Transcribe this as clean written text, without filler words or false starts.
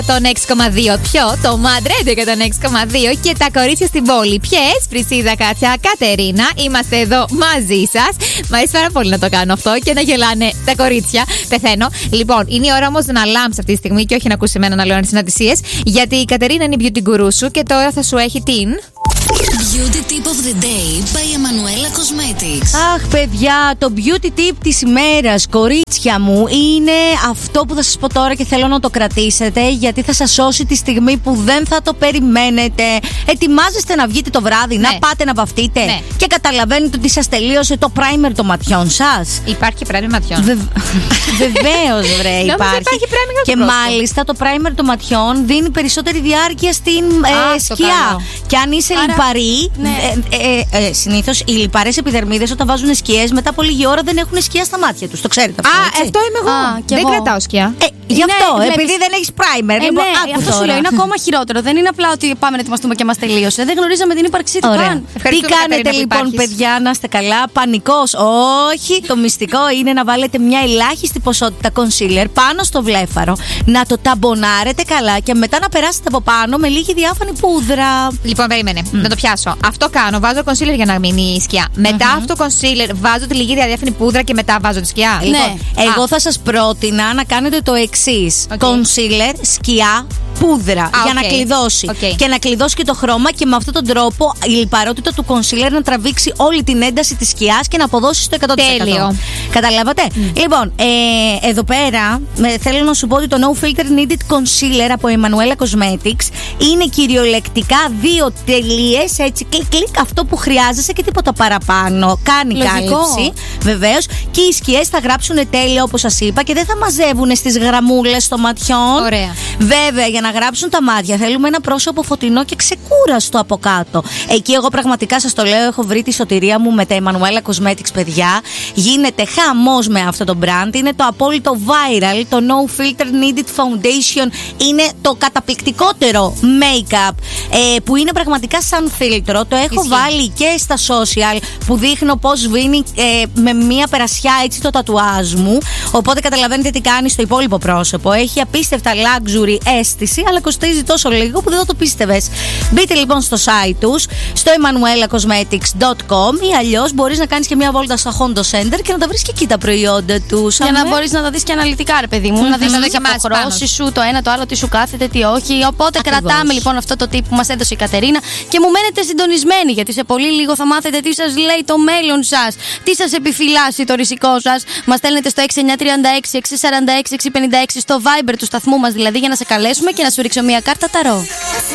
Τον 6,2. Ποιο? Το Μαντρέντε και τον 6,2. Και τα κορίτσια στην πόλη. Ποιες? Πρυσίδα, Κάτια, Κατερίνα. Είμαστε εδώ μαζί σας. Μ' αρέσει πάρα πολύ να το κάνω αυτό και να γελάνε τα κορίτσια. Πεθαίνω. Λοιπόν, είναι η ώρα όμως να λάμψει αυτή τη στιγμή και όχι να ακούσει εμένα να λέω ανησυναντησίες. Γιατί η Κατερίνα είναι η beauty guru σου και τώρα θα σου έχει την. Beauty tip of the day by Emanuela Cosmetics. Αχ, παιδιά, το beauty tip της ημέρας, κορίτσια μου, είναι αυτό που θα σας πω τώρα και θέλω να το κρατήσετε, γιατί θα σας σώσει τη στιγμή που δεν θα το περιμένετε. Ετοιμάζεστε να βγείτε το βράδυ, να πάτε να βαφτείτε και καταλαβαίνετε ότι σας τελείωσε το primer των ματιών σας. Υπάρχει primer ματιών. Βεβαίως, βρε, υπάρχει. Και μάλιστα το primer των ματιών δίνει περισσότερη διάρκεια στην σκιά. Και αν είσαι λιπαρή, συνήθως οι λιπαρές επιδερμίδες όταν βάζουν σκιές, μετά από λίγη ώρα δεν έχουν σκιά στα μάτια τους. Το ξέρετε αυτό? Αυτό είμαι εγώ. Δεν κρατάω σκιά. Γι' αυτό, επειδή δεν έχεις primer. Αυτό σου λέω, είναι ακόμα χειρότερο. Δεν είναι απλά ότι πάμε να ετοιμαστούμε και μας τελείωσε. Δεν γνωρίζαμε την ύπαρξή του καν. Τι κάνετε λοιπόν, παιδιά, να είστε καλά? Πανικός? Όχι. Το μυστικό είναι να βάλετε μια ελάχιστη ποσότητα concealer πάνω στο βλέφαρο, να το ταμπονάρετε καλά και μετά να περάσετε από πάνω με λίγη διάφανη πούδρα. Λοιπόν, περίμενε, να το πιάσω. Αυτό κάνω, βάζω concealer για να μείνει η σκιά. Μετά αυτό το concealer βάζω τη λίγη διάφανη πούδρα και μετά βάζω τη σκιά. Λοιπόν, εγώ θα σας πρότεινα να κάνετε το εξής. Concealer, σκιά, πούδρα για να κλειδώσει. Και να κλειδώσει και το χρώμα και με αυτόν τον τρόπο η λιπαρότητα του concealer να τραβήξει όλη την ένταση της σκιάς και να αποδώσει στο 100%. Τέλειο. Καταλάβατε? Λοιπόν, εδώ πέρα θέλω να σου πω ότι το No Filter Needed Concealer από Emanuela Cosmetics είναι κυριολεκτικά 2 τελείες, έτσι, κλικ, αυτό που χρειάζεσαι και τίποτα παραπάνω. Κάνει κάλυψη, βεβαίως. Και οι σκιές θα γράψουν τέλεια, όπως σας είπα, και δεν θα μαζεύουν στις γραμμούλες των ματιών. Ωραία. Βέβαια, για να γράψουν τα μάτια θέλουμε ένα πρόσωπο φωτεινό και ξεκούραστο από κάτω. Εκεί εγώ πραγματικά σας το λέω, έχω βρει τη σωτηρία μου με τα Emanuela Cosmetics, παιδιά. Γίνεται χαμός με αυτό το brand. Είναι το απόλυτο viral, το No Filter Needed Foundation. Είναι το καταπληκτικότερο make-up που είναι πραγματικά σαν φίλτρο. Το έχω βάλει και στα social που δείχνω πώς σβήνει με μία περασιά έτσι το τατουάζ μου. Οπότε καταλαβαίνετε τι κάνει στο υπόλοιπο πρόσωπο. Έχει απίστευτα luxury αίσθηση, αλλά κοστίζει τόσο λίγο που δεν θα το πίστευες. Μπείτε λοιπόν στο site τους, στο emanuelacosmetics.com, ή αλλιώς μπορείς να κάνεις και μια βόλτα στα Hondo Center και να τα βρεις και εκεί τα προϊόντα τους. Για να μπορείς να τα δεις και αναλυτικά, ρε παιδί μου. Να δεις τις αποχρώσεις σου, το ένα το άλλο, τι σου κάθεται, τι όχι. Οπότε κρατάμε λοιπόν αυτό το tip που μας έδωσε η Κατερίνα και μου μένετε συντονισμένοι, γιατί σε πολύ λίγο θα μάθετε τι σας λέει το μέλλον σας, τι σας επιφυλάσσει το ρησικό σας. Μας στέλνετε στο 6936 646 656 στο Viber του σταθμού μας, δηλαδή, για να σε καλέσουμε και να σου ρίξω μια κάρτα ταρό.